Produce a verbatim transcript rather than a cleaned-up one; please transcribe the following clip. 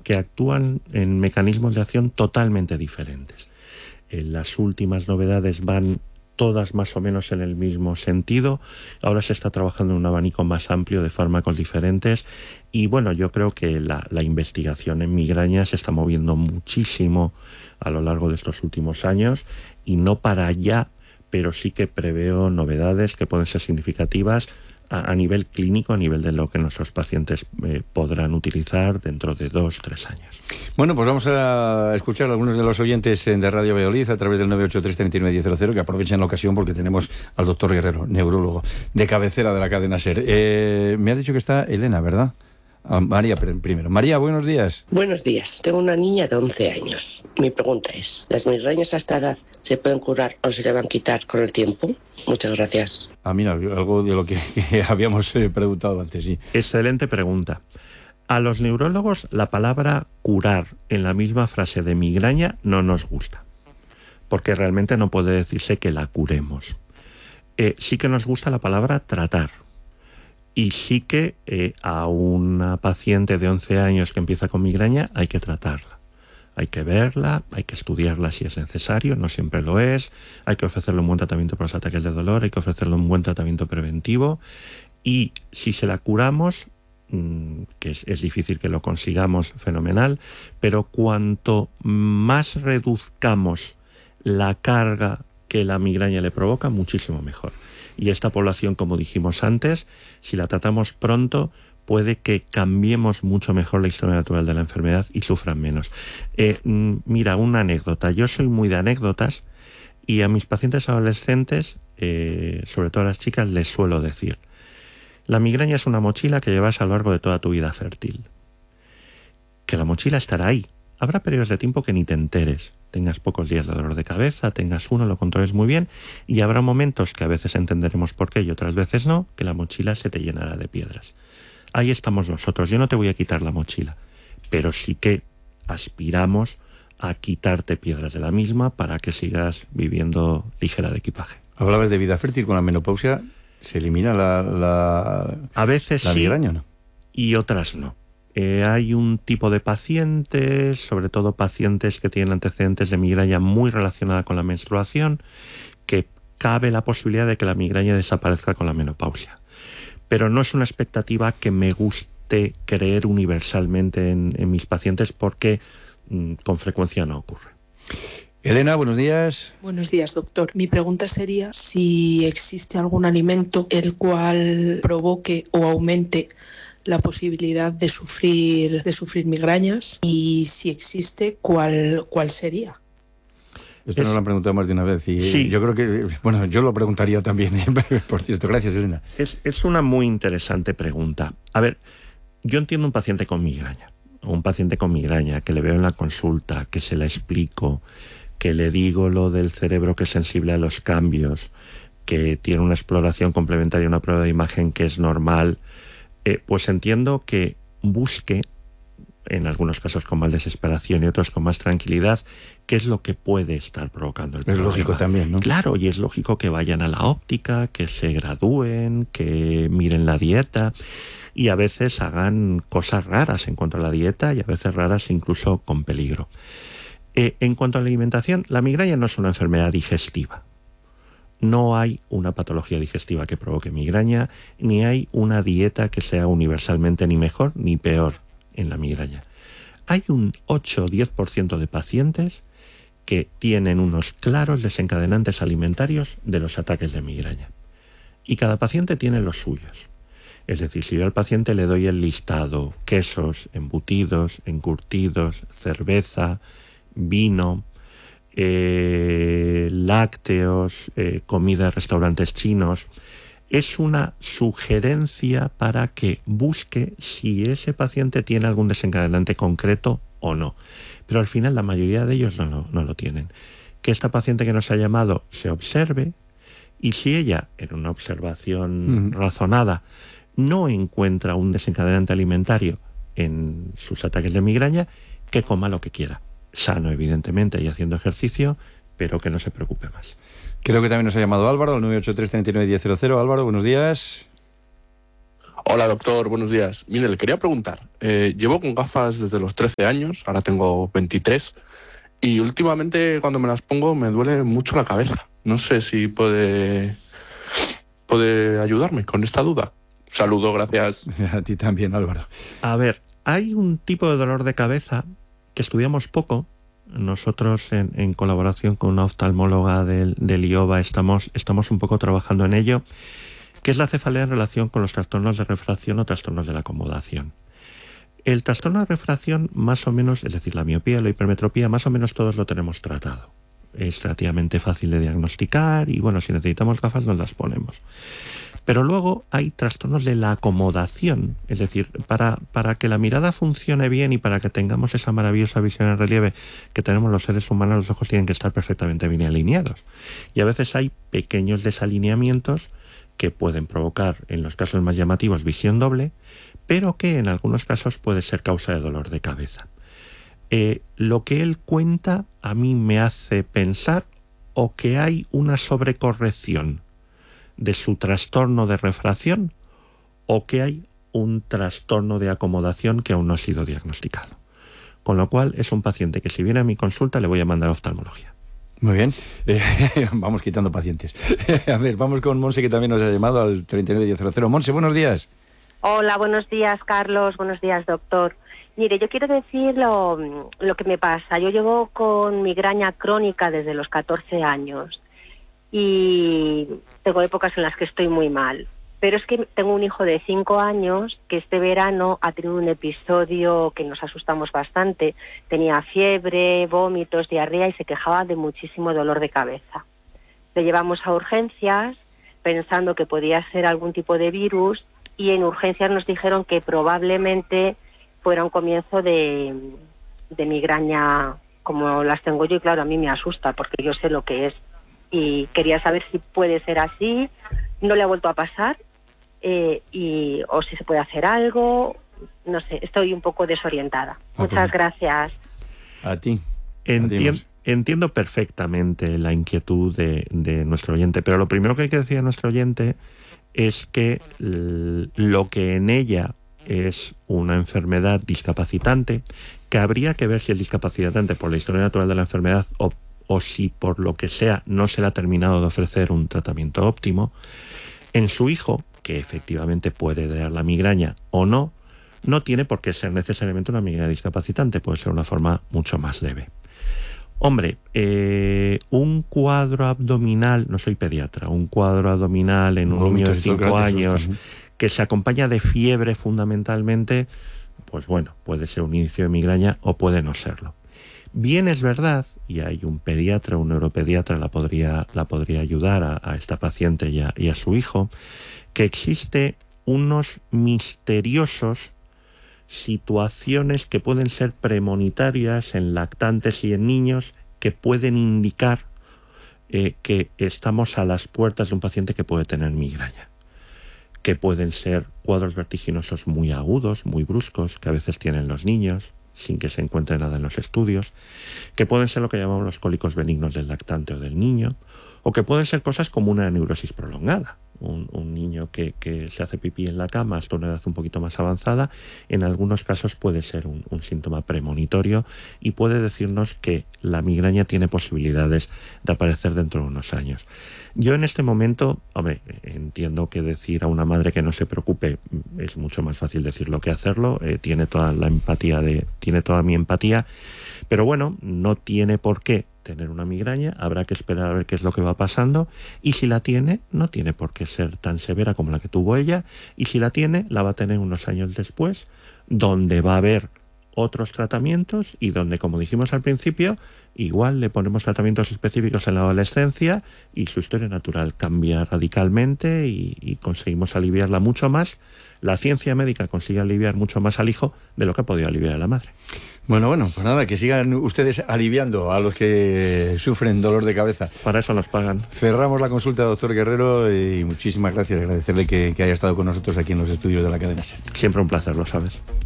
que actúan en mecanismos de acción totalmente diferentes. Eh, las últimas novedades van todas más o menos en el mismo sentido. Ahora se está trabajando en un abanico más amplio de fármacos diferentes y bueno, yo creo que la, la investigación en migraña se está moviendo muchísimo a lo largo de estos últimos años y no para allá, pero sí que preveo novedades que pueden ser significativas a, a nivel clínico, a nivel de lo que nuestros pacientes eh, podrán utilizar dentro de dos, tres años. Bueno, pues vamos a escuchar a algunos de los oyentes de Radio Valladolid a través del nueve ocho tres, tres nueve, uno cero cero, que aprovechen la ocasión porque tenemos al doctor Guerrero, neurólogo de cabecera de la cadena SER. Eh, me has dicho que está Elena, ¿verdad? Ah, María primero. María, buenos días. Buenos días. Tengo una niña de once años. Mi pregunta es, ¿las migrañas a esta edad se pueden curar o se le van a quitar con el tiempo? Muchas gracias. Ah, mira, algo de lo que, que habíamos eh, preguntado antes, sí. Excelente pregunta. A los neurólogos la palabra curar en la misma frase de migraña no nos gusta, porque realmente no puede decirse que la curemos. Eh, sí que nos gusta la palabra tratar. Y sí que eh, a una paciente de once años que empieza con migraña hay que tratarla. Hay que verla, hay que estudiarla si es necesario, no siempre lo es. Hay que ofrecerle un buen tratamiento para los ataques de dolor, hay que ofrecerle un buen tratamiento preventivo. Y si se la curamos, mmm, que es, es difícil que lo consigamos, fenomenal, pero cuanto más reduzcamos la carga que la migraña le provoca, muchísimo mejor. Y esta población, como dijimos antes, si la tratamos pronto, puede que cambiemos mucho mejor la historia natural de la enfermedad y sufran menos. Eh, mira, una anécdota. Yo soy muy de anécdotas y a mis pacientes adolescentes, eh, sobre todo a las chicas, les suelo decir: la migraña es una mochila que llevas a lo largo de toda tu vida fértil. Que la mochila estará ahí. Habrá periodos de tiempo que ni te enteres. Tengas pocos días de dolor de cabeza, tengas uno, lo controles muy bien, y habrá momentos que a veces entenderemos por qué y otras veces no, que la mochila se te llenará de piedras. Ahí estamos nosotros. Yo no te voy a quitar la mochila, pero sí que aspiramos a quitarte piedras de la misma para que sigas viviendo ligera de equipaje. Hablabas de vida fértil. Con la menopausia se elimina la, la, a veces la sí, migraña, ¿no? Y otras no. Eh, hay un tipo de pacientes, sobre todo pacientes que tienen antecedentes de migraña muy relacionada con la menstruación, que cabe la posibilidad de que la migraña desaparezca con la menopausia. Pero no es una expectativa que me guste creer universalmente en, en mis pacientes porque mmm, con frecuencia no ocurre. Elena, buenos días. Buenos días, doctor. Mi pregunta sería si existe algún alimento el cual provoque o aumente la posibilidad de sufrir de sufrir migrañas, y si existe, ¿cuál, cuál sería? Esto es, nos lo han preguntado más de una vez y sí. yo creo que, bueno, yo lo preguntaría también, ¿eh? Por cierto. Gracias, Elena. Es, es una muy interesante pregunta. A ver, yo entiendo un paciente con migraña, o un paciente con migraña que le veo en la consulta, que se la explico, que le digo lo del cerebro que es sensible a los cambios, que tiene una exploración complementaria, una prueba de imagen que es normal. Eh, pues entiendo que busque, en algunos casos con más desesperación y otros con más tranquilidad, qué es lo que puede estar provocando el es problema. Es lógico también, ¿no? Claro, y es lógico que vayan a la óptica, que se gradúen, que miren la dieta y a veces hagan cosas raras en cuanto a la dieta y a veces raras incluso con peligro. Eh, en cuanto a la alimentación, la migraña no es una enfermedad digestiva. No hay una patología digestiva que provoque migraña, ni hay una dieta que sea universalmente ni mejor ni peor en la migraña. Hay un ocho o diez por ciento de pacientes que tienen unos claros desencadenantes alimentarios de los ataques de migraña. Y cada paciente tiene los suyos. Es decir, si yo al paciente le doy el listado: quesos, embutidos, encurtidos, cerveza, vino, Eh, lácteos, eh, comida de restaurantes chinos, es una sugerencia para que busque si ese paciente tiene algún desencadenante concreto o no. Pero al final la mayoría de ellos no, no, no lo tienen. Que esta paciente que nos ha llamado se observe, y si ella, en una observación uh-huh. razonada, no encuentra un desencadenante alimentario en sus ataques de migraña, que coma lo que quiera. Sano, evidentemente, y haciendo ejercicio, pero que no se preocupe más. Creo que también nos ha llamado Álvaro, al nueve ocho tres, tres nueve, uno cero cero. Álvaro, buenos días. Hola doctor, buenos días. Mire, le quería preguntar, eh, llevo con gafas desde los trece años, ahora tengo veintitrés, y últimamente cuando me las pongo me duele mucho la cabeza. No sé si puede, puede ayudarme con esta duda. Saludo, gracias. A ti también, Álvaro. A ver, hay un tipo de dolor de cabeza que estudiamos poco. Nosotros, en, en colaboración con una oftalmóloga del, del I O B A, estamos, estamos un poco trabajando en ello, que es la cefalea en relación con los trastornos de refracción o trastornos de la acomodación. El trastorno de refracción, más o menos, es decir, la miopía, la hipermetropía, más o menos todos lo tenemos tratado. Es relativamente fácil de diagnosticar y, bueno, si necesitamos gafas nos las ponemos. Pero luego hay trastornos de la acomodación, es decir, para, para que la mirada funcione bien y para que tengamos esa maravillosa visión en relieve que tenemos los seres humanos, los ojos tienen que estar perfectamente bien alineados. Y a veces hay pequeños desalineamientos que pueden provocar, en los casos más llamativos, visión doble, pero que en algunos casos puede ser causa de dolor de cabeza. Eh, lo que él cuenta a mí me hace pensar o que hay una sobrecorrección de su trastorno de refracción o que hay un trastorno de acomodación que aún no ha sido diagnosticado. Con lo cual es un paciente que si viene a mi consulta le voy a mandar a oftalmología. Muy bien, eh, vamos quitando pacientes. A ver, vamos con Monse, que también nos ha llamado al treinta y nueve diez cero. Monse, buenos días. Hola, buenos días, Carlos. Buenos días, doctor. Mire, yo quiero decir lo, lo que me pasa. Yo llevo con migraña crónica desde los catorce años y tengo épocas en las que estoy muy mal. Pero es que tengo un hijo de cinco años que este verano ha tenido un episodio que nos asustamos bastante. Tenía fiebre, vómitos, diarrea y se quejaba de muchísimo dolor de cabeza. Le llevamos a urgencias pensando que podía ser algún tipo de virus y en urgencias nos dijeron que probablemente fuera un comienzo de, de migraña como las tengo yo y claro, a mí me asusta porque yo sé lo que es y quería saber si puede ser así. No le ha vuelto a pasar eh, y o si se puede hacer algo, no sé, estoy un poco desorientada. Ah, Muchas pues, gracias. A ti. Entien, entiendo perfectamente la inquietud de, de nuestro oyente, pero lo primero que hay que decir a nuestro oyente es que lo que en ella es una enfermedad discapacitante, que habría que ver si es discapacitante por la historia natural de la enfermedad o, o si por lo que sea no se le ha terminado de ofrecer un tratamiento óptimo. En su hijo, que efectivamente puede dar la migraña o no, no tiene por qué ser necesariamente una migraña discapacitante, puede ser una forma mucho más leve. Hombre, eh, un cuadro abdominal, no soy pediatra, un cuadro abdominal en un no, niño de cinco años que se acompaña de fiebre fundamentalmente, pues bueno, puede ser un inicio de migraña o puede no serlo. Bien es verdad, y hay un pediatra, un neuropediatra la podría, la podría ayudar a, a esta paciente y a, y a su hijo, que existe unos misteriosos situaciones que pueden ser premonitarias en lactantes y en niños que pueden indicar eh, que estamos a las puertas de un paciente que puede tener migraña, que pueden ser cuadros vertiginosos muy agudos, muy bruscos, que a veces tienen los niños, sin que se encuentre nada en los estudios, que pueden ser lo que llamamos los cólicos benignos del lactante o del niño, o que pueden ser cosas como una neurosis prolongada. Un, un niño que, que se hace pipí en la cama hasta una edad un poquito más avanzada, en algunos casos puede ser un, un síntoma premonitorio y puede decirnos que la migraña tiene posibilidades de aparecer dentro de unos años. Yo en este momento, hombre, entiendo que decir a una madre que no se preocupe es mucho más fácil decirlo que hacerlo, eh, tiene toda la empatía de, tiene toda mi empatía, pero bueno, no tiene por qué tener una migraña, habrá que esperar a ver qué es lo que va pasando y si la tiene, no tiene por qué ser tan severa como la que tuvo ella y si la tiene, la va a tener unos años después, donde va a haber otros tratamientos y donde, como dijimos al principio, igual le ponemos tratamientos específicos en la adolescencia y su historia natural cambia radicalmente y, y conseguimos aliviarla mucho más. La ciencia médica consigue aliviar mucho más al hijo de lo que ha podido aliviar a la madre. Bueno, bueno, pues nada, que sigan ustedes aliviando a los que sufren dolor de cabeza. Para eso nos pagan. Cerramos la consulta, doctor Guerrero, y muchísimas gracias. Agradecerle que, que haya estado con nosotros aquí en los estudios de la cadena SER. Siempre un placer, lo sabes.